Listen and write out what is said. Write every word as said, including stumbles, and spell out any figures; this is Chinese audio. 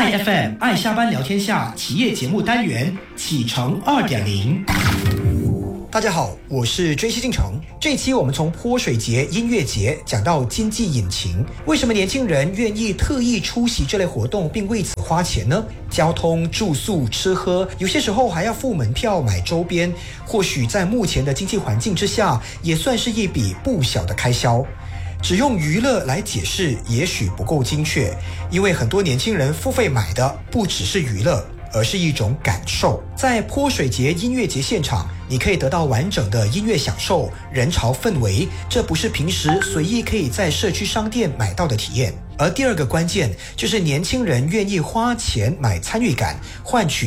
爱 F M 爱下班聊天下企业节目单元启程 二点零。 大家好，我是追西进城。这一期我们从泼水节、音乐节讲到经济引擎，为什么年轻人愿意特意出席这类活动并为此花钱呢？交通、住宿、吃喝，有些时候还要付门票买周边，或许在目前的经济环境之下，也算是一笔不小的开销。只用娱乐来解释也许不够精确，因为很多年轻人付费买的不只是娱乐，而是一种感受。在泼水节音乐节现场，你可以得到完整的音乐享受、人潮氛围，这不是平时随意可以在社区商店买到的体验。而第二个关键就是年轻人愿意花钱买参与感，换取